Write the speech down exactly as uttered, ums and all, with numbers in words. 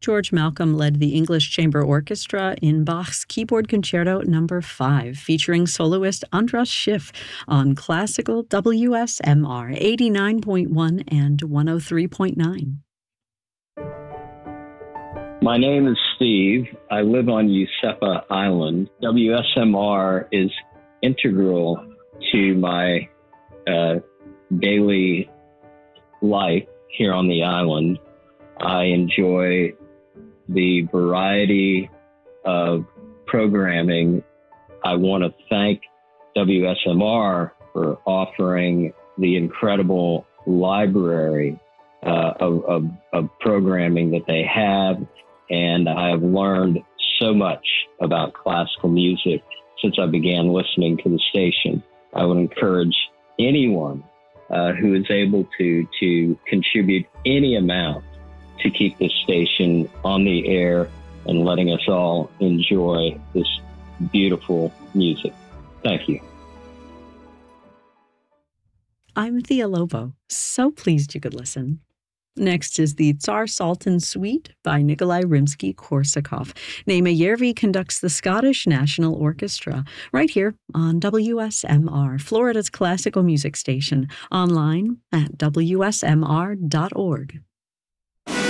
George Malcolm led the English Chamber Orchestra in Bach's Keyboard Concerto Number five, featuring soloist Andras Schiff on classical W S M R eighty-nine point one and one oh three point nine. My name is Steve. I live on Usepa Island. W S M R is integral to my uh, daily life here on the island. I enjoy the variety of programming. I want to thank W S M R for offering the incredible library uh, of, of, of programming that they have. And I have learned so much about classical music since I began listening to the station. I would encourage anyone uh, who is able to, to contribute any amount to keep this station on the air and letting us all enjoy this beautiful music. Thank you. I'm Thea Lobo. So pleased you could listen. Next is the Tsar Sultan Suite by Nikolai Rimsky-Korsakov. Naima Järvi conducts the Scottish National Orchestra right here on W S M R, Florida's classical music station, online at W S M R dot org.